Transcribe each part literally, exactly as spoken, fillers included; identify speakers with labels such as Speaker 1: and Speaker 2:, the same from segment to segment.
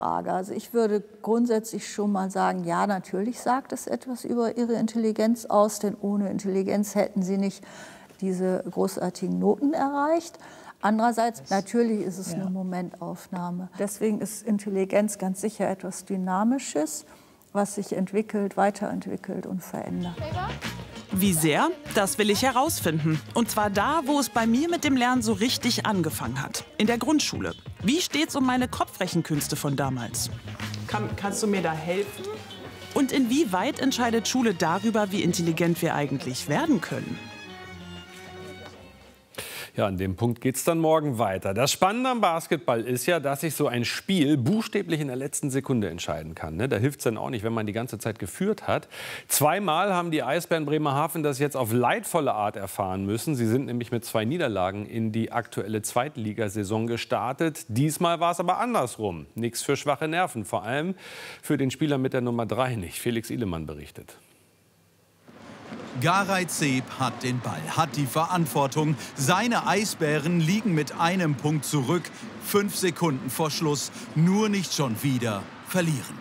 Speaker 1: Also ich würde grundsätzlich schon mal sagen, ja, natürlich sagt es etwas über ihre Intelligenz aus, denn ohne Intelligenz hätten sie nicht diese großartigen Noten erreicht. Andererseits, natürlich ist es ja eine Momentaufnahme. Deswegen ist Intelligenz ganz sicher etwas Dynamisches, was sich entwickelt, weiterentwickelt und verändert.
Speaker 2: Wie sehr? Das will ich herausfinden. Und zwar da, wo es bei mir mit dem Lernen so richtig angefangen hat. In der Grundschule. Wie steht's um meine Kopfrechenkünste von damals?
Speaker 3: Kann, kannst du mir da helfen?
Speaker 2: Und inwieweit entscheidet Schule darüber, wie intelligent wir eigentlich werden können?
Speaker 4: Ja, an dem Punkt geht es dann morgen weiter. Das Spannende am Basketball ist ja, dass sich so ein Spiel buchstäblich in der letzten Sekunde entscheiden kann. Ne? Da hilft es dann auch nicht, wenn man die ganze Zeit geführt hat. Zweimal haben die Eisbären Bremerhaven das jetzt auf leidvolle Art erfahren müssen. Sie sind nämlich mit zwei Niederlagen in die aktuelle Zweitligasaison gestartet. Diesmal war es aber andersrum. Nichts für schwache Nerven, vor allem für den Spieler mit der Nummer drei nicht. Felix Ihlemann berichtet.
Speaker 5: Garay Zeb hat den Ball, hat die Verantwortung. Seine Eisbären liegen mit einem Punkt zurück. Fünf Sekunden vor Schluss. Nur nicht schon wieder verlieren.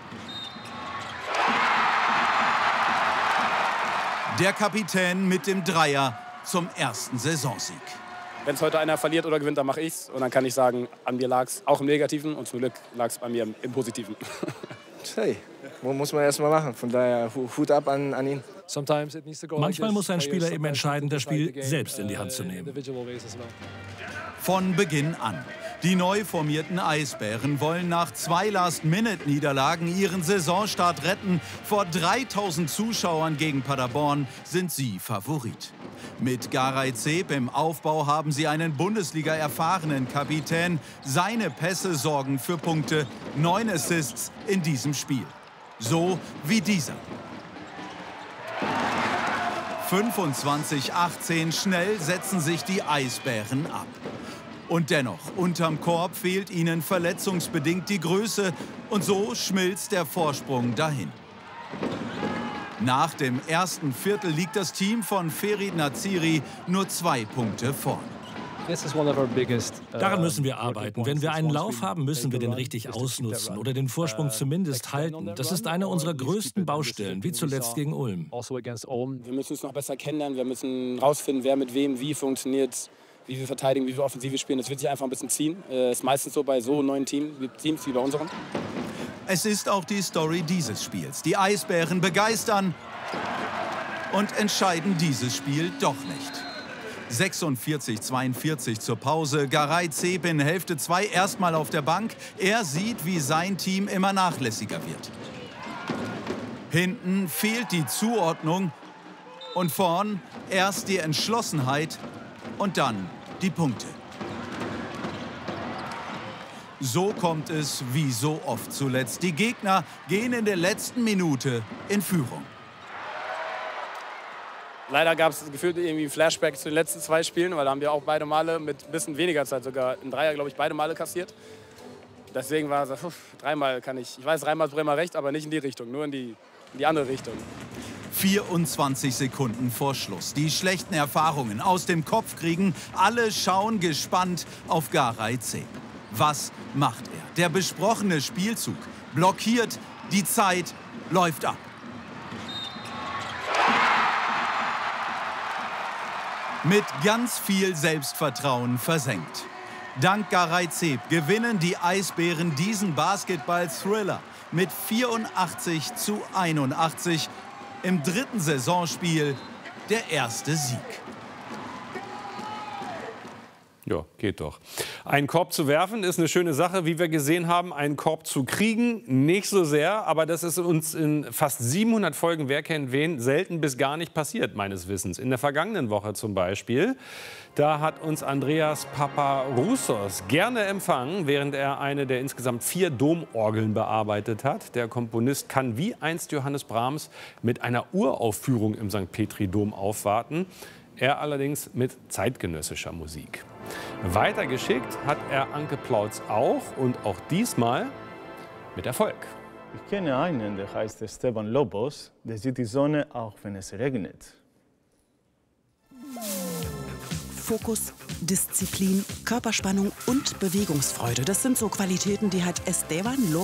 Speaker 5: Der Kapitän mit dem Dreier zum ersten Saisonsieg.
Speaker 6: Wenn es heute einer verliert oder gewinnt, dann mache ich's. Und dann kann ich sagen, an mir lag es auch im Negativen und zum Glück lag es bei mir im Positiven.
Speaker 7: Hey, muss man erst mal machen. Von daher Hut ab an, an ihn.
Speaker 8: Manchmal muss ein Spieler eben entscheiden, das Spiel selbst in die Hand zu nehmen.
Speaker 5: Von Beginn an. Die neu formierten Eisbären wollen nach zwei Last-Minute-Niederlagen ihren Saisonstart retten. Vor dreitausend Zuschauern gegen Paderborn sind sie Favorit. Mit Garay Zeb im Aufbau haben sie einen Bundesliga-erfahrenen Kapitän. Seine Pässe sorgen für Punkte. Neun Assists in diesem Spiel. So wie dieser. fünfundzwanzig achtzehn, schnell setzen sich die Eisbären ab. Und dennoch, unterm Korb fehlt ihnen verletzungsbedingt die Größe. Und so schmilzt der Vorsprung dahin. Nach dem ersten Viertel liegt das Team von Ferit Naziri nur zwei Punkte vorn.
Speaker 8: Daran müssen wir arbeiten. Wenn wir einen Lauf haben, müssen wir den richtig ausnutzen oder den Vorsprung zumindest halten. Das ist eine unserer größten Baustellen, wie zuletzt gegen Ulm.
Speaker 6: Wir müssen uns noch besser kennenlernen. Wir müssen rausfinden, wer mit wem wie funktioniert, wie wir verteidigen, wie wir offensiv spielen. Das wird sich einfach ein bisschen ziehen. Das ist meistens so bei so neuen Team, Teams wie bei unseren.
Speaker 5: Es ist auch die Story dieses Spiels. Die Eisbären begeistern und entscheiden dieses Spiel doch nicht. sechsundvierzig zweiundvierzig zur Pause. Garay Zeb in Hälfte zwei erstmal auf der Bank. Er sieht, wie sein Team immer nachlässiger wird. Hinten fehlt die Zuordnung und vorn erst die Entschlossenheit und dann die Punkte. So kommt es wie so oft zuletzt. Die Gegner gehen in der letzten Minute in Führung.
Speaker 6: Leider gab es gefühlt irgendwie ein Flashback zu den letzten zwei Spielen, weil da haben wir auch beide Male mit ein bisschen weniger Zeit, sogar im Dreier, glaube ich, beide Male kassiert. Deswegen war es, uff, dreimal kann ich, ich weiß, dreimal ist Bremer recht, aber nicht in die Richtung, nur in die, in die andere Richtung.
Speaker 5: vierundzwanzig Sekunden vor Schluss. Die schlechten Erfahrungen aus dem Kopf kriegen. Alle schauen gespannt auf Garay Zeb. Was macht er? Der besprochene Spielzug blockiert, die Zeit läuft ab. Mit ganz viel Selbstvertrauen versenkt. Dank Garay Zeb gewinnen die Eisbären diesen Basketball-Thriller mit vierundachtzig zu einundachtzig. Im dritten Saisonspiel der erste Sieg.
Speaker 4: Ja, geht doch. Einen Korb zu werfen ist eine schöne Sache, wie wir gesehen haben. Einen Korb zu kriegen nicht so sehr, aber das ist uns in fast siebenhundert Folgen Wer kennt wen selten bis gar nicht passiert, meines Wissens. In der vergangenen Woche zum Beispiel, da hat uns Andreas Paparoussos gerne empfangen, während er eine der insgesamt vier Domorgeln bearbeitet hat. Der Komponist kann wie einst Johannes Brahms mit einer Uraufführung im Sankt Petri-Dom aufwarten. Er allerdings mit zeitgenössischer Musik. Weitergeschickt hat er Anke Plautz auch und auch diesmal mit Erfolg.
Speaker 9: Ich kenne einen, der heißt Esteban Lobos, der sieht die Sonne, auch wenn es regnet.
Speaker 2: Fokus, Disziplin, Körperspannung und Bewegungsfreude. Das sind so Qualitäten, die hat Esteban Lobos